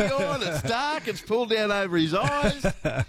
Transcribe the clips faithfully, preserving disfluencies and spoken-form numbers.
on. It's dark. It's pulled down over his eyes.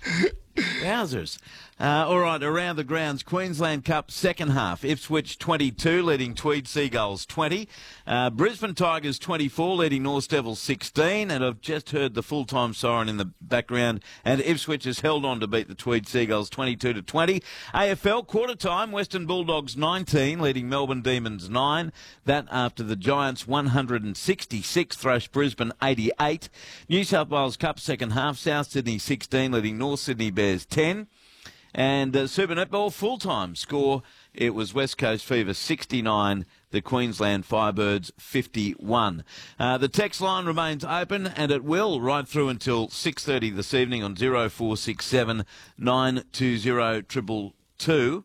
Wowzers. Uh, all right, around the grounds, Queensland Cup second half. Ipswich twenty-two, leading Tweed Seagulls twenty. Uh, Brisbane Tigers twenty-four, leading North Devils sixteen. And I've just heard the full-time siren in the background. And Ipswich has held on to beat the Tweed Seagulls twenty-two to twenty. A F L quarter time, Western Bulldogs nineteen, leading Melbourne Demons nine. That after the Giants one hundred sixty-six thrash Brisbane eighty-eight. New South Wales Cup second half, South Sydney sixteen, leading North Sydney Bears ten. And uh, Super Netball full-time score, it was West Coast Fever sixty-nine, the Queensland Firebirds fifty-one. Uh, the text line remains open, and it will right through until six thirty this evening on zero four six seven nine two zero two two two.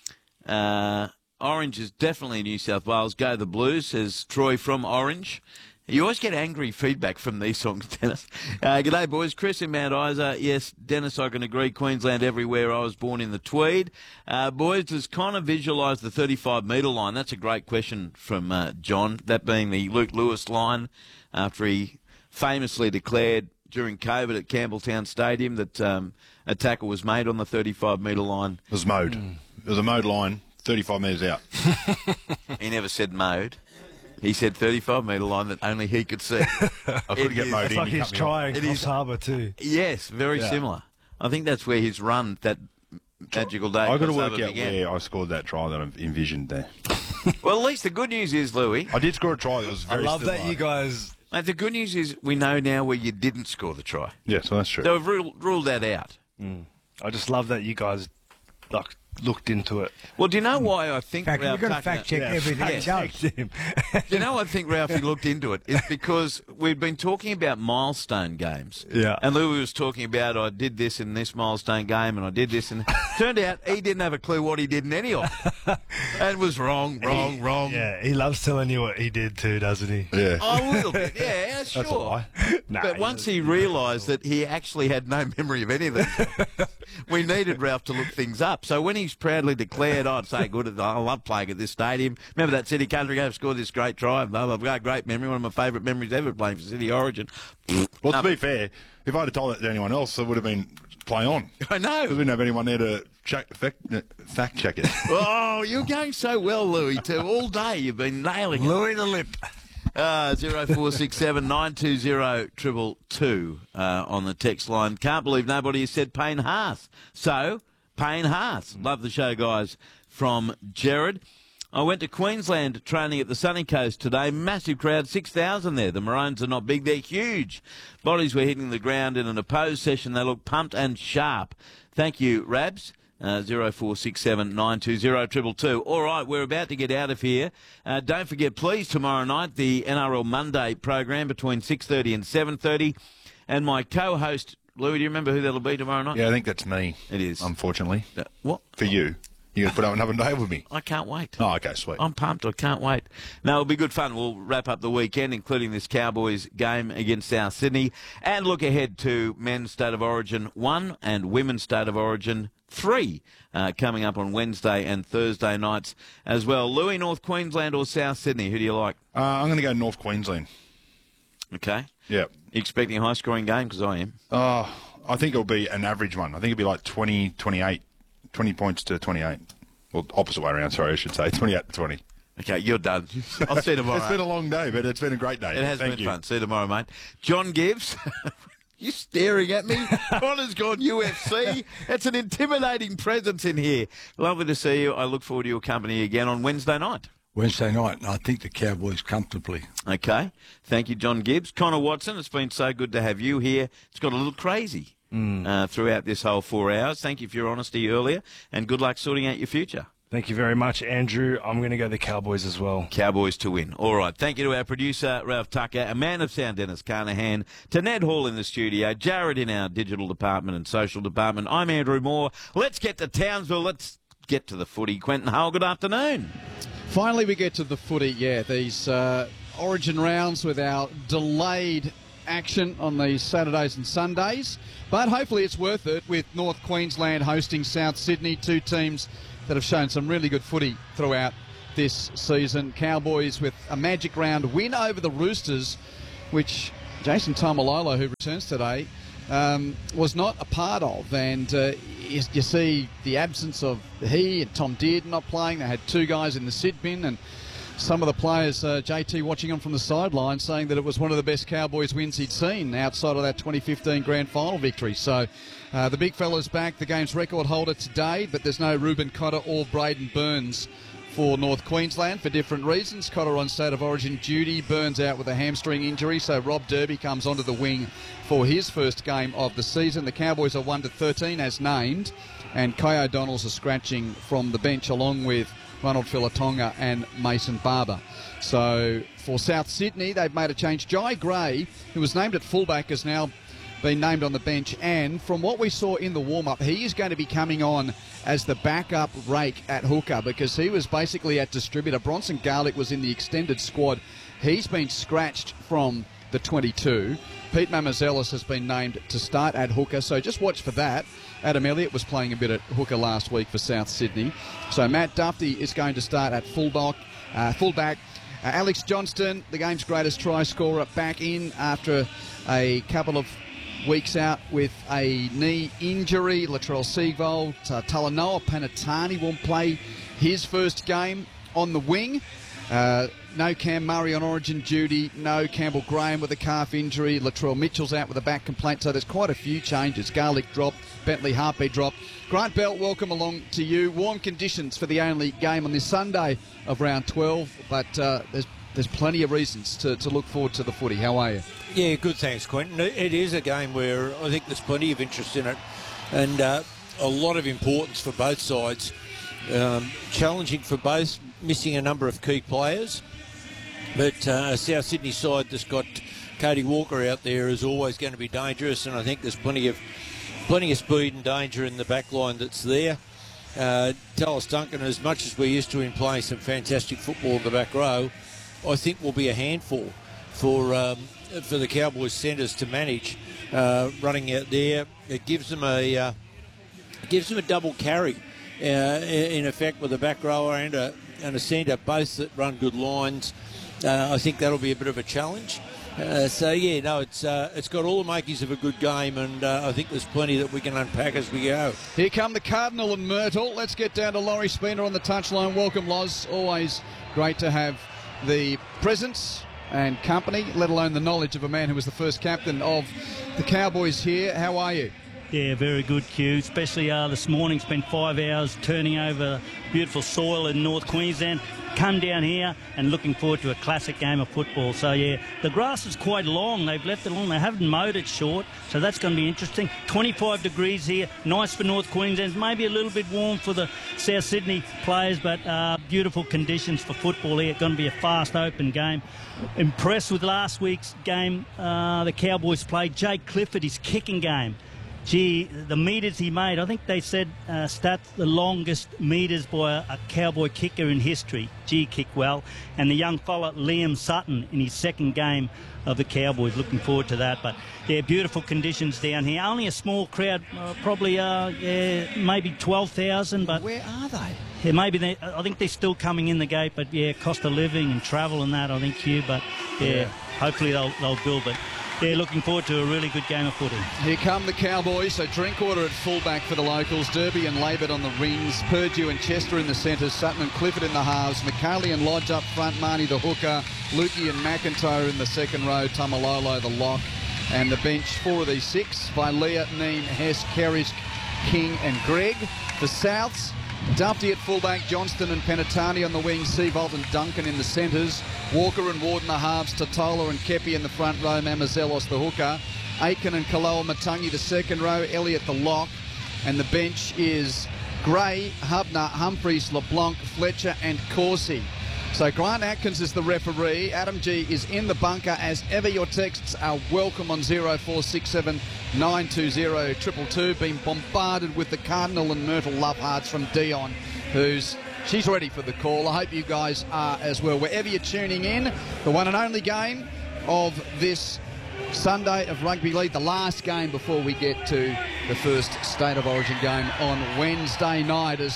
Uh, Orange is definitely New South Wales. Go the Blues, says Troy from Orange. You always get angry feedback from these songs, Dennis. Uh, g'day, boys. Chris in Mount Isa. Yes, Dennis, I can agree. Queensland everywhere. I was born in the Tweed. Uh, boys, does Connor visualise the thirty-five metre line? That's a great question from uh, John, that being the Luke Lewis line after he famously declared during COVID at Campbelltown Stadium that um, a tackle was made on the thirty-five metre line. It was mowed. Mm. It was a mowed line, thirty-five metres out. He never said mowed. He said thirty-five metre line that only he could see. I couldn't get mowed it's in. like he's trying It is Harbour too. Yes, very yeah. similar. I think that's where his run, that magical day. I've got to work out began. where I scored that try that I've envisioned there. Well, at least the good news is, Louis. I did score a try that was I very love similar. that you guys... Mate, the good news is we know now where you didn't score the try. Yeah, so that's true. So we've ruled, ruled that out. Mm. I just love that you guys like looked into it. Well, do you know why I think fact, Ralph you've got to Tucker- fact check Yeah, everything he fact does. him. Do you know I think Ralphie looked into it? It's because we've been talking about milestone games. Yeah. And Louis was talking about, I did this in this milestone game and I did this. And turned out he didn't have a clue what he did in any of it. And was wrong, wrong, wrong. Yeah, he loves telling you what he did too, doesn't he? Yeah. A little bit, yeah, sure. That's a lie. Nah, But he once doesn't. he realised that he actually had no memory of any of this, we needed Ralph to look things up. So when he's proudly declared, I'd say, good, I love playing at this stadium. Remember that City Country game, scored this great try. Blah, blah, blah, great memory, one of my favourite memories ever playing for City Origin. Well, to be fair, if I'd have told that to anyone else, it would have been play on. I know. Because we didn't have anyone there to check, fact, fact check it. Oh, you're going so well, Louis, too. All day you've been nailing it. Louis the Lip. Uh, zero four six seven nine two zero two two two uh, on the text line. Can't believe nobody has said Payne Haas. So, Payne Haas. Love the show, guys, from Jared. I went to Queensland training at the Sunny Coast today. Massive crowd, six thousand there. The Maroons are not big, they're huge. Bodies were hitting the ground in an opposed session. They look pumped and sharp. Thank you, Rabs. Uh, zero four six seven nine two zero two two two. All right, we're about to get out of here. Uh, don't forget, please, tomorrow night, the N R L Monday program between six thirty and seven thirty. And my co-host, Louis, do you remember who that'll be tomorrow night? Yeah, I think that's me. It is. Unfortunately. Uh, what? For you. You're going to put up another day with me. I can't wait. Oh, okay, sweet. I'm pumped. I can't wait. No, it'll be good fun. We'll wrap up the weekend, including this Cowboys game against South Sydney, and look ahead to Men's State of Origin one and Women's State of Origin three uh, coming up on Wednesday and Thursday nights as well. Louis, North Queensland or South Sydney? Who do you like? Uh, I'm going to go North Queensland. Okay. Yeah. You expecting a high-scoring game? Because I am. Uh, I think it'll be an average one. I think it'll be like twenty, twenty-eight, twenty points to twenty-eight. Well, opposite way around, sorry, I should say. twenty-eight to twenty. Okay, you're done. I'll see you tomorrow. It's been a long day, but it's been a great day. It has Thank been you. fun. See you tomorrow, mate. John Gibbs. You staring at me? Connor's gone U F C. It's an intimidating presence in here. Lovely to see you. I look forward to your company again on Wednesday night. Wednesday night, and I think the Cowboys comfortably. Okay. Thank you, John Gibbs. Connor Watson, it's been so good to have you here. It's got a little crazy mm. uh, throughout this whole four hours. Thank you for your honesty earlier, and good luck sorting out your future. Thank you very much, Andrew. I'm going to go the Cowboys as well. Cowboys to win. All right. Thank you to our producer, Ralph Tucker, a man of sound, Dennis Carnahan, to Ned Hall in the studio, Jared in our digital department and social department. I'm Andrew Moore. Let's get to Townsville. Let's get to the footy. Quentin Hull, good afternoon. Finally, we get to the footy, yeah. These uh, Origin rounds with our delayed action on these Saturdays and Sundays. But hopefully it's worth it with North Queensland hosting South Sydney, two teams that have shown some really good footy throughout this season. Cowboys with a magic round win over the Roosters, which Jason Taumalolo, who returns today, um, was not a part of. And uh, you, you see the absence of he and Tom Dearden not playing. They had two guys in the Sid bin, and some of the players, uh, J T watching on from the sideline, saying that it was one of the best Cowboys wins he'd seen outside of that twenty fifteen grand final victory. So uh, the big fella's back, the game's record holder today, but there's no Reuben Cotter or Braden Burns for North Queensland for different reasons. Cotter on state of origin duty, Burns out with a hamstring injury, so Rob Derby comes onto the wing for his first game of the season. The Cowboys are one to thirteen as named, and Kai O'Donnell's are scratching from the bench along with Ronald Filatonga and Mason Barber. So for South Sydney, they've made a change. Jai Gray, who was named at fullback, has now been named on the bench, and from what we saw in the warm-up, he is going to be coming on as the backup rake at hooker, because he was basically at distributor. Bronson Garlick was in the extended squad. He's been scratched from the twenty-two. Pete Mamazelis has been named to start at hooker, so just watch for that. Adam Elliott was playing a bit at hooker last week for South Sydney. So Matt Duffy is going to start at fullback. Uh, fullback. Uh, Alex Johnston, the game's greatest try scorer, back in after a couple of weeks out with a knee injury. Latrell Seagold, uh, Talanoa Panatani won't play his first game on the wing. Uh, no Cam Murray on origin duty. No Campbell Graham with a calf injury. Latrell Mitchell's out with a back complaint. So there's quite a few changes. Garlick dropped. Bentley Harpy dropped. Grant Bell, welcome along to you. Warm conditions for the only game on this Sunday of round twelve, but uh, there's there's plenty of reasons to, to look forward to the footy. How are you? Yeah, good, thanks, Quentin. It is a game where I think there's plenty of interest in it, and uh, a lot of importance for both sides. Um, challenging for both, missing a number of key players, but uh, a South Sydney side that's got Cody Walker out there is always going to be dangerous, and I think there's plenty of plenty of speed and danger in the back line that's there. Uh, Dallas Duncan, as much as we're used to him playing some fantastic football in the back row, I think will be a handful for um, for the Cowboys centres to manage uh, running out there. It gives them a uh, it gives them a double carry uh, in effect with a back rower and a and a centre, both that run good lines. Uh, I think that'll be a bit of a challenge. Uh, so yeah, no, it's uh, it's got all the makings of a good game, and uh, I think there's plenty that we can unpack as we go. Here come the Cardinal and Myrtle. Let's get down to Laurie Spooner on the touchline. Welcome, Loz. Always great to have the presence and company, let alone the knowledge of a man who was the first captain of the Cowboys here. How are you? Yeah, very good, Q. Especially uh, this morning, spent five hours turning over beautiful soil in North Queensland. Come down here and looking forward to a classic game of football. So, yeah, the grass is quite long. They've left it long. They haven't mowed it short, so that's going to be interesting. twenty-five degrees here. Nice for North Queensland. Maybe a little bit warm for the South Sydney players, but uh, beautiful conditions for football here. It's going to be a fast, open game. Impressed with last week's game. Uh, the Cowboys played Jake Clifford, his kicking game. Gee, the metres he made, I think they said uh, stats the longest metres by a, a Cowboy kicker in history. Gee, kick well. And the young fella Liam Sutton in his second game of the Cowboys. Looking forward to that. But, yeah, beautiful conditions down here. Only a small crowd, uh, probably uh, yeah, maybe twelve thousand. But where are they? Yeah, maybe they, I think they're still coming in the gate. But, yeah, cost of living and travel and that, I think, Hugh. But, yeah, yeah. hopefully they'll, they'll build it. Yeah, looking forward to a really good game of footy. Here come the Cowboys. So Drinkwater at fullback for the locals. Derby and Labert on the rings. Purdue and Chester in the centres. Sutton and Clifford in the halves. McCarley and Lodge up front. Marnie the hooker. Lukey and McIntyre in the second row. Tamalolo the lock. And the bench, four of these six. Vilea, Neem, Hess, Kerrish, King and Gregg. The Souths. Duffy at fullback, Johnston and Penatani on the wing, Seabolt and Duncan in the centres, Walker and Ward in the halves, Totola and Kepi in the front row, Mamazelos the hooker, Aiken and Kaloa Matangi the second row, Elliott the lock, and the bench is Gray, Hubner, Humphreys, LeBlanc, Fletcher and Corsi. So Grant Atkins is the referee. Adam G is in the bunker. As ever, your texts are welcome on zero four six seven nine two zero two two two. Been bombarded with the Cardinal and Myrtle love hearts from Dion, who's she's ready for the call. I hope you guys are as well. Wherever you're tuning in, the one and only game of this Sunday of Rugby League, the last game before we get to the first State of Origin game on Wednesday night, as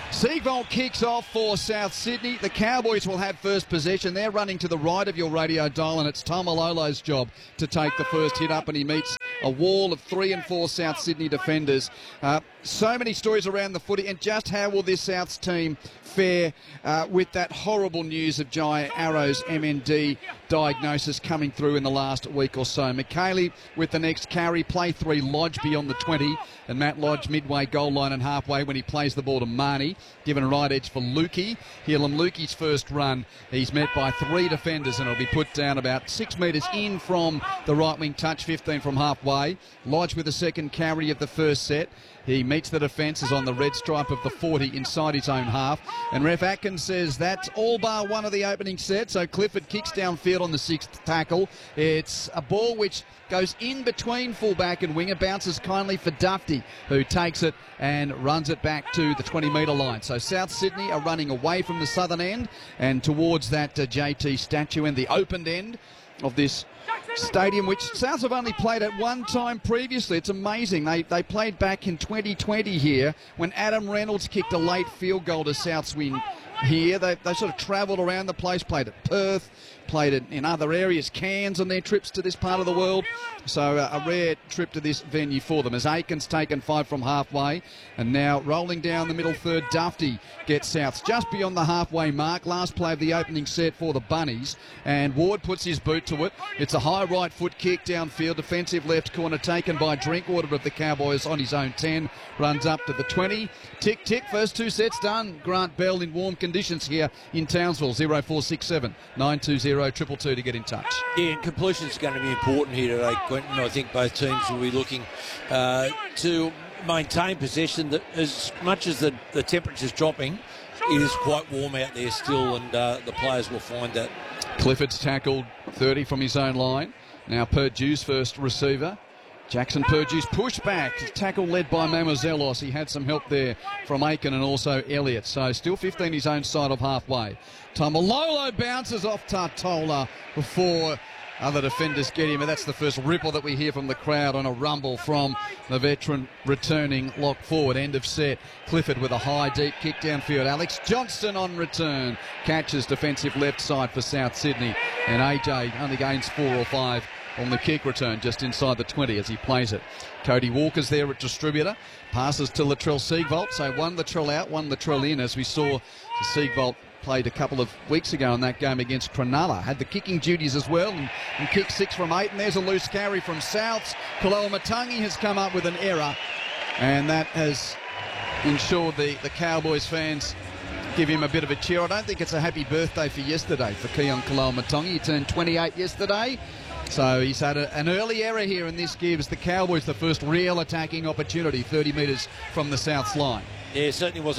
Siegvold kicks off for South Sydney. The Cowboys will have first possession. They're running to the right of your radio dial, and it's Tomalolo's job to take the first hit up, and he meets a wall of three and four South Sydney defenders. Uh, so many stories around the footy, and just how will this Souths team fare uh, with that horrible news of Jai Arrow's M N D diagnosis coming through in the last week or so. McKaylee with the next carry, play three, Lodge beyond the twenty, and Matt Lodge midway goal line and halfway when he plays the ball to Marnie, given a right edge for Lukey. Helam Lukey's first run, he's met by three defenders, and it'll be put down about six metres in from the right wing touch, fifteen from halfway. Lodge with the second carry of the first set. He meets the defences on the red stripe of the forty inside his own half. And Ref Atkins says that's all bar one of the opening set. So Clifford kicks downfield on the sixth tackle. It's a ball which goes in between fullback and winger, bounces kindly for Dufty, who takes it and runs it back to the twenty metre line. So South Sydney are running away from the southern end and towards that uh, J T statue and the opened end of this stadium, which Souths have only played at one time previously. It's amazing. They they played back in twenty twenty here when Adam Reynolds kicked a late field goal to Souths win here. They, they sort of travelled around the place, played at Perth, played it in other areas, Cairns on their trips to this part of the world. So uh, a rare trip to this venue for them as Aikens taken five from halfway, and now rolling down the middle third, Dufty gets Souths just beyond the halfway mark. Last play of the opening set for the Bunnies, and Ward puts his boot to it. It's a high right foot kick downfield, defensive left corner taken by Drinkwater of the Cowboys on his own ten, runs up to the twenty. Tick tick, first two sets done. Grant Bell in warm conditions here in Townsville. zero four six seven nine two zero two two to get in touch. Yeah, and completion's going to be important here today, Quentin. I think both teams will be looking uh, to maintain possession. That as much as the, the temperature's dropping, it is quite warm out there still, and uh, the players will find that. Clifford's tackled thirty from his own line. Now Purdue's first receiver. Jackson Purdue's pushed back. Tackle led by Mamozelos. He had some help there from Aiken and also Elliott. So still fifteen his own side of halfway. Tomalolo bounces off Tartola before other defenders get him. And that's the first ripple that we hear from the crowd on a rumble from the veteran returning lock forward. End of set. Clifford with a high, deep kick downfield. Alex Johnston on return. Catches defensive left side for South Sydney. And A J only gains four or five on the kick return just inside the twenty as he plays it. Cody Walker's there at distributor. Passes to Latrell Siegvold. So one Latrell out, one Latrell in, as we saw Siegvold played a couple of weeks ago in that game against Cronulla. Had the kicking duties as well and, and kicked six from eight. And there's a loose carry from Souths. Kaloa Matangi has come up with an error, and that has ensured the, the Cowboys fans give him a bit of a cheer. I don't think it's a happy birthday for yesterday for Keon Kaloa Matangi. He turned twenty-eight yesterday. So he's had a, an early error here, and this gives the Cowboys the first real attacking opportunity thirty metres from the Souths line. Yeah, it certainly was.